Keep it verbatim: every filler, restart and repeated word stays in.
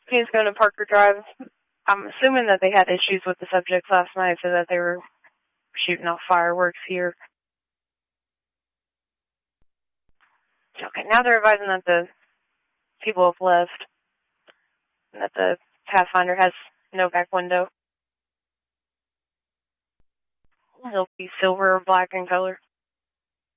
He's going to Parker Drive. I'm assuming that they had issues with the subjects last night so that they were shooting off fireworks here. Okay, now they're advising that the people have left and that the Pathfinder has no back window. It'll be silver or black in color.